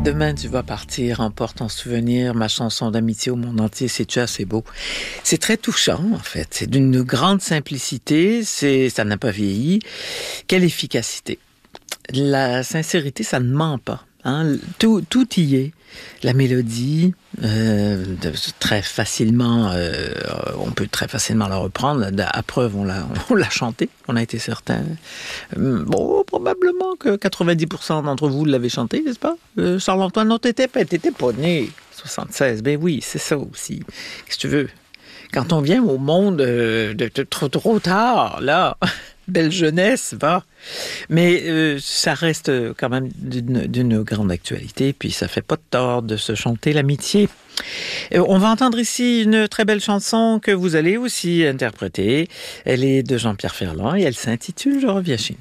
Demain, tu vas partir, emporte en souvenir ma chanson d'amitié au monde entier, c'est-tu assez beau? C'est très touchant, en fait. C'est d'une grande simplicité, ça n'a pas vieilli. Quelle efficacité! La sincérité, ça ne ment pas. Hein? Tout y est. La mélodie, très facilement, on peut très facilement la reprendre. À preuve, on l'a chantée, on a été certain. Bon, probablement que 90% d'entre vous l'avez chanté, n'est-ce pas? Charles-Antoine, non, t'étais pas né. 76, ben oui, c'est ça aussi. Qu'est-ce que tu veux? Quand on vient au monde trop tard, là, belle jeunesse, va. Mais ça reste quand même d'une grande actualité, puis ça fait pas de tort de se chanter l'amitié. On va entendre ici une très belle chanson que vous allez aussi interpréter. Elle est de Jean-Pierre Ferland et elle s'intitule « Je reviens chez nous ».